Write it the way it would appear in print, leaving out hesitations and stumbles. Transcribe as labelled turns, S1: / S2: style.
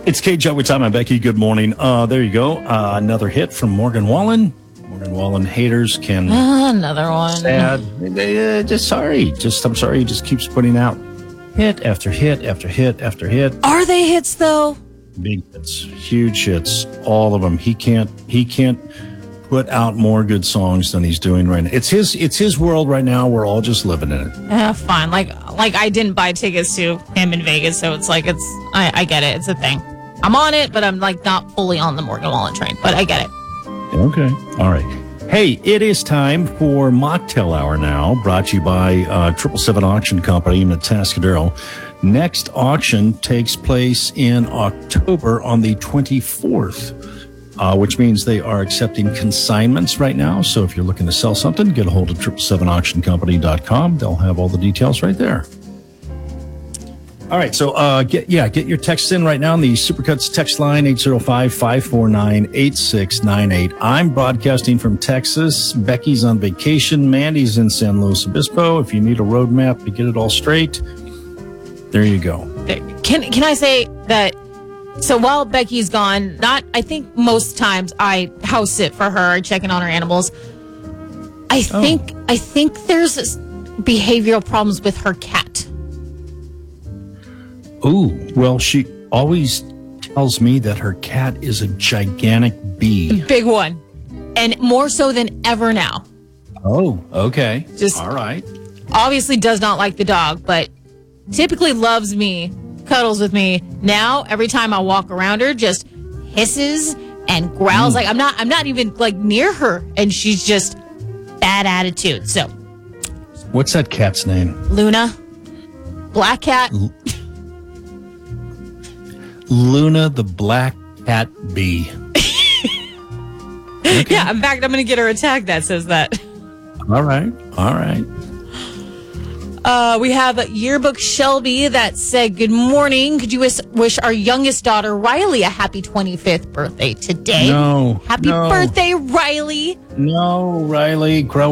S1: It's KJ with Tom and Becky. Good morning. There you go. Another hit from Morgan Wallen. Morgan Wallen haters can...
S2: Another one.
S1: Sad. I'm sorry. He just keeps putting out hit after hit after hit after hit.
S2: Are they hits, though?
S1: Big hits. Huge hits. All of them. He can't put out more good songs than he's doing right now. It's his world right now. We're all just living in it.
S2: Fine. Like I didn't buy tickets to him in Vegas, so it's like I get it. It's a thing. I'm on it, but I'm like not fully on the Morgan Wallen train. But I get it.
S1: Okay. All right. Hey, it is time for Mocktail Hour now, brought to you by 777 Auction Company in Atascadero. Next auction takes place in October on the 24th, which means they are accepting consignments right now. So if you're looking to sell something, get a hold of 777auctioncompany.com. They'll have all the details right there. All right, so get your texts in right now on the Supercuts text line, 805-549-8698. I'm broadcasting from Texas. Becky's on vacation. Mandy's in San Luis Obispo. If you need a roadmap to get it all straight, there you go.
S2: Can I say that? So while Becky's gone, I think most times I house sit for her, checking on her animals. I think there's behavioral problems with her cat.
S1: Ooh, well, she always tells me that her cat is a gigantic bee.
S2: Big one. And more so than ever now.
S1: Oh, okay.
S2: Just
S1: all right.
S2: Obviously does not like the dog, but typically loves me, cuddles with me. Now, every time I walk around her, just hisses and growls. Like I'm not even like near her, and she's just bad attitude. So
S1: what's that cat's name?
S2: Luna. Black cat.
S1: Luna the black cat bee.
S2: Okay. Yeah, in fact, I'm going to get her a tag that says that.
S1: All right.
S2: We have Yearbook Shelby that said, good morning. Could you wish our youngest daughter, Riley, a happy 25th birthday today?
S1: No.
S2: Happy birthday, Riley.
S1: No, Riley. Grow